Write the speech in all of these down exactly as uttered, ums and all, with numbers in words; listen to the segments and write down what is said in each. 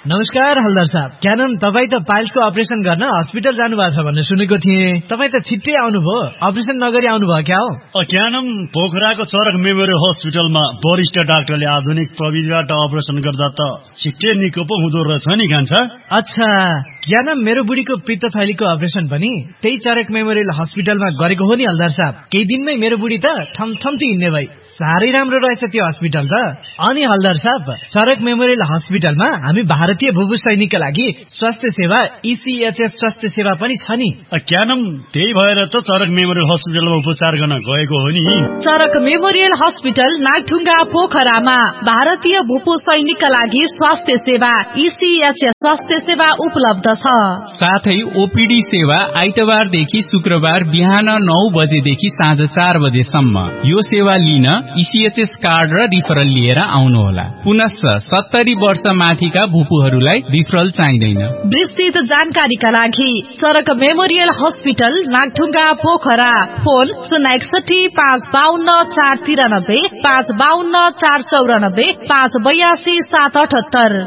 नमस्कार हल्दार साहब। क्यानन तपाईँ त पाइल्सको अपरेसन गर्न हस्पिटल जानु भएको छ भन्ने सुनेको थिएँ। तपाईँ त छिट्टै आउनुभयो, अपरेसन नगरी आउनुभयो क्या हो? क्यानन पोखराको चरक मेमोरियल हस्पिटलमा वरिष्ठ डाक्टरले आधुनिक प्रविधिबाट अपरेसन गर्दा त छिट्टै निको पो हुँदो रहेछ नि कान्छा। अच्छा, क्यानन मेरो बुढीको पित्तथैलीको अपरेसन पनि त्यही चरक मेमोरियल हस्पिटलमा गरेको हो नि हल्दार साहब। केही दिनमै मेरो बुढी त ठमठम्ती हिँड्ने भई। साह्रै राम्रो रहेछ त्यो हस्पिटल त। अनि हल्दार साहब, चरक मेमोरियल हस्पिटलमा हामी भारतीय भूभू सैनिकका लागि स्वास्थ्य सेवा इसीएचएस स्वास्थ्य सेवा पनि छ नि। क्यानम त्यही भएर त चरक मेमोरियल हस्पिटलमा उपचार गर्न गएको हो नि। चरक मेमोरियल हस्पिटल नागढुङ्गा पोखरामा भारतीय भूभू सैनिकका लागि स्वास्थ्य सेवा इसीएचएस स्वास्थ्य सेवा उपलब्ध छ। साथै ओपीडी सेवा आइतबारदेखि शुक्रबार बिहान नौ बजेदेखि साँझ चार बजेसम्म। यो सेवा लिन इसीएचएस कार्ड र रिफरल लिएर आउनुहोला। पुनश्च सत्तरी वर्ष माथिका भूपूहरूलाई रिफरल चाहिँदैन। विस्तृत जानकारीका लागि चरक memorial hospital Nagdhunga Pokhara, phone शून्य एकसठी पाँच बाहन्न चार तिरानब्बे पाँच बाहन्न चार चौरानब्बे पाँच बयासी सात अठहत्तर।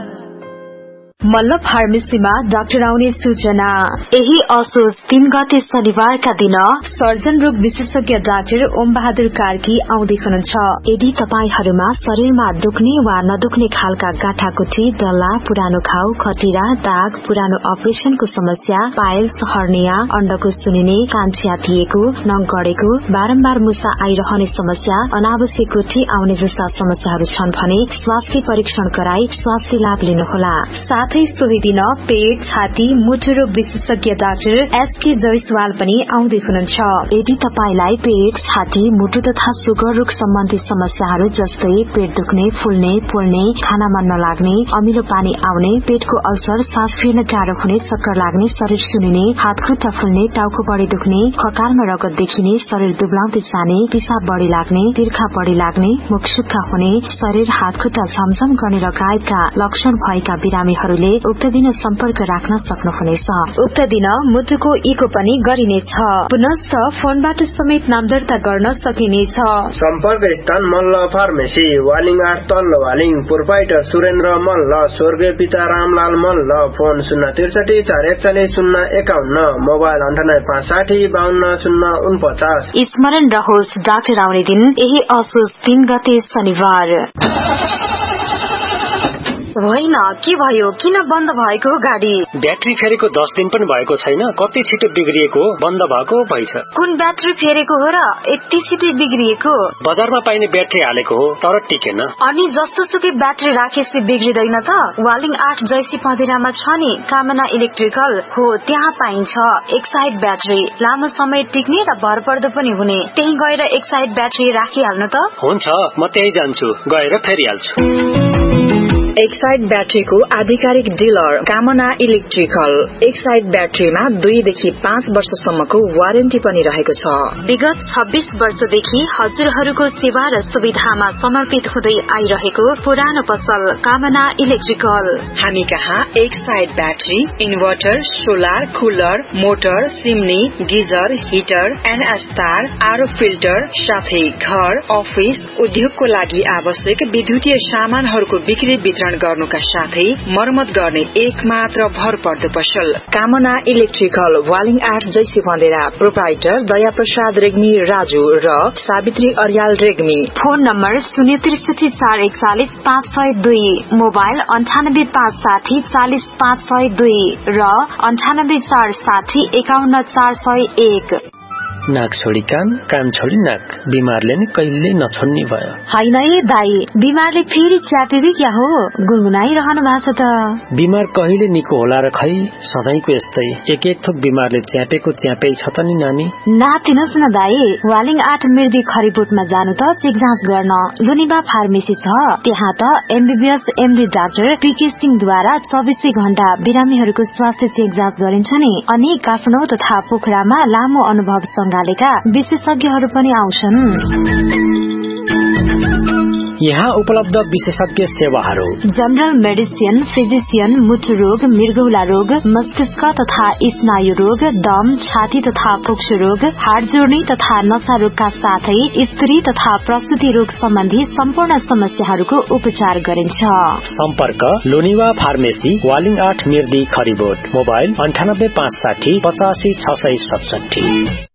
मल्ल फार्मेसीमा डाक्टर आउने सूचना। यही असोज तीन गते शनिबारका दिन सर्जन रोग विशेषज्ञ डाक्टर ओम बहादुर कार्की आउँदै हुनुहुन्छ। यदि तपाईहरूमा शरीरमा दुख्ने वा नदुख्ने खालका गाँठाकुटी, डल्ला, पुरानो घाउ, खटिरा, दाग, पुरानो अपरेसनको समस्या, पाइल्स, हर्निया, अण्डको सुनिने, कान च्यातिएको, नङ गडेको, बारम्बार मुसा आइरहने समस्या, अनावश्यक गुठी आउने जस्ता समस्याहरू छन् भने स्वास्थ्य परीक्षण गराई स्वास्थ्य लाभ लिनुहोला। साथै सोही दिन पेट, छाती, मुटु रोग विशेषज्ञ डाक्टर एसके जयसवाल पनि आउँदै हुनुहुन्छ। यदि तपाईलाई पेट, छाती, मुटु तथा सुगर रोग सम्बन्धी समस्याहरू जस्तै पेट दुख्ने, फुल्ने, पोल्ने, खाना मन नलाग्ने, अमिलो पानी आउने, पेटको अल्सर, सास फेर्न गाह्रो हुने, चक्कर लाग्ने, शरीर सुनिने, हात खुट्टा फुल्ने, टाउको बढी दुख्ने, खकालमा रगत देखिने, शरीर दुब्लाउँदै जाने, पिसाब बढी लाग्ने, तिर्खा बढी लाग्ने, मुख सुक्खा हुने, शरीर हात खुट्टा झमझम गर्ने लगायतका लक्षण भएका बिरामीहरू उक्त दिन सम्पर्क राख्न सक्नुहुनेछ। उक्त दिन मुटुको इको पनि गरिनेछ। पुनश्च फोनबाट समेत नाम दर्ता गर्न सकिनेछ। सम्पर्क स्थान मल्ल फार्मेसी, वालिङ आठ तल्लो वालिङ, प्रोपाइटर सुरेन्द्र मल्ल, स्वर्गीय पिता रामलाल मल्ल। फोन शून्य त्रिसठी चार एकचालिस शून्य एकाउन्न, मोबाइल अन्ठानब्बे पाँच साठी बाहन्न शून्य उनपचास। स्मरण रहोस्, डाक्टर आउने दिन यही असोज तीन गते शनिबार। होइन, के भयो? किन बन्द भएको गाडी? ब्याट्री फेरेको दस दिन पनि भएको छैन, कति छिटो बिग्रिएको, बन्द भएको भएछ। कुन ब्याट्री फेरेको हो र यति छिटो बिग्रिएको? बजारमा पाइने ब्याट्री हालेको हो तर टिकेन। अनि जस्तो सुकै ब्याट्री राखेपछि बिग्रिदैन त? वालिङ आठ जैसी पँधेरामा छ नि कामना इलेक्ट्रिकल, हो त्यहाँ पाइन्छ एक साइड ब्याट्री, लामो समय टिक्ने र भरपर्दो पनि हुने। त्यही गएर एक साइड ब्याट्री राखिहाल्नु त। हुन्छ, म त्यही जान्छु, गएर फेरिहाल्छु। एक साइड ब्याट्रीको आधिकारिक डिलर कामना इलेक्ट्रिकल। एक साइड ब्याट्रीमा दुईदेखि पाँच वर्षसम्मको वारेन्टी पनि रहेको छ। विगत छब्बीस वर्षदेखि हजुरहरूको सेवा र सुविधामा समर्पित हुँदै आइरहेको पुरानो पसल कामना इलेक्ट्रिकल। हामी कहाँ एक side battery, inverter, solar, cooler, motor, सिमनी, geyser, heater, NS तार, आरो फिल्टर, साथै घर, अफिस, उद्योगको लागि आवश्यक विद्युतीय सामानहरूको बिक्री वितरण गर्नुका साथै मर्मत गर्ने एक मात्र भरपर्दो पसल कामना इलेक्ट्रिकल, वालिङ आठ जैसी बन्देरा। प्रोप्राइटर दया प्रसाद रेग्मी राजू र सावित्री अर्याल रेग्मी। फोन नम्बर शून्य त्रिसठी चार एकचालिस पाँच सय दुई, मोबाइल अन्ठानब्बे पाँच साठी चालिस पाँच सय दुई र अन्ठानब्बे चार साठी एकाउन्न चार सय एक। नाक छोडी कान, कान छोडी नाक, बिमारले नि कहिले नछोड्ने भयो। होइन ए दाई, बिमारले फेरि च्यापेको क्या हो? गुनगुनाइरहनु भएको छ त। बिमार कहिले निको होला र खै, सधैँको यस्तै एक एक थोक बिमारले च्यापेको च्यापै छ त नि नानी। नातिनुहोस् न दाई, वालिङ आठ मिर्दी खरिबोटमा जानु त चेक जाँच गर्न लुनिबा फार्मेसी छ। त्यहाँ त एमबीबीएस एमडी डाक्टर पीके सिंहद्वारा चौबिसै घण्टा बिरामीहरूको स्वास्थ्य चेक जाँच गरिन्छ नि। अनि काठमाडौँ तथा पोखरामा लामो अनुभव सँगालेका विशेषज्ञहरू पनि आउँछन्। यहाँ उपलब्ध विशेषज्ञ सेवाहरू: जनरल मेडिसिन, फिजिसियन, मुटु रोग, मृगौला रोग, मस्तिष्क तथा स्नायु रोग, दम, छाती तथा फोक्सो रोग, हाड जोड्ने तथा नशा रोगका साथै स्त्री तथा प्रसूति रोग सम्बन्धी सम्पूर्ण समस्याहरूको उपचार गरिन्छ। सम्पर्क लोनिवा फार्मेसी, वालिङ आठ मिर्दी खरिबोट। मोबाइल अन्ठानब्बे पाँच साठी पचासी छ सय सतसठी।